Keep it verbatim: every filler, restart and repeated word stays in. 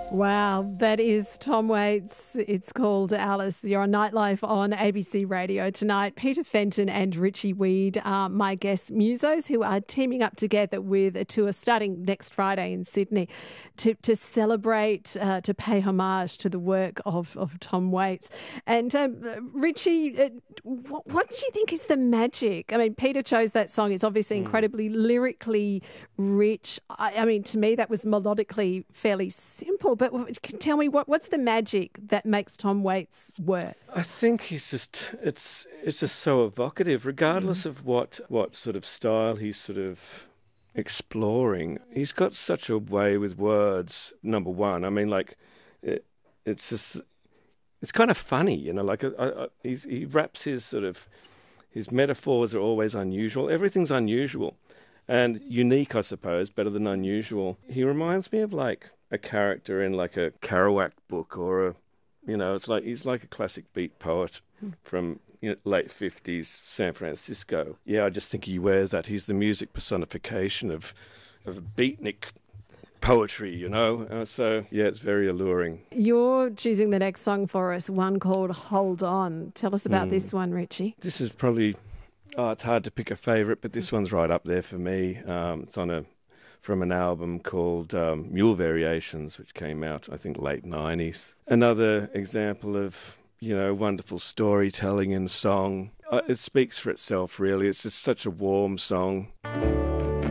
Wow, that is Tom Waits. It's called Alice. You're on Nightlife on A B C Radio tonight. Peter Fenton and Richie Weed are my guests, musos who are teaming up together with a tour starting next Friday in Sydney to, to celebrate, uh, to pay homage to the work of, of Tom Waits. And um, Richie, uh, what, what do you think is the magic? I mean, Peter chose that song. It's obviously incredibly mm. lyrically rich. I, I mean, to me, that was melodically fairly simple. But tell me, what what's the magic that makes Tom Waits work? I think he's just, it's it's just so evocative, regardless mm. of what, what sort of style he's sort of exploring. He's got such a way with words, number one. I mean, like, it, it's just, it's kind of funny, you know, like I, I, he's, he wraps his sort of, his metaphors are always unusual. Everything's unusual and unique, I suppose, better than unusual. He reminds me of, like, a character in like a Kerouac book or a, you know, it's like he's like a classic beat poet from, you know, late fifties San Francisco. Yeah, I just think he wears that. He's the music personification of of beatnik poetry, you know. Uh, so yeah, it's very alluring. You're choosing the next song for us, one called Hold On. Tell us about mm. this one, Richie. This is probably, oh, it's hard to pick a favourite, but this one's right up there for me. Um, it's on a from an album called um, Mule Variations, which came out, I think, late nineties. Another example of, you know, wonderful storytelling in song. Uh, it speaks for itself, really. It's just such a warm song.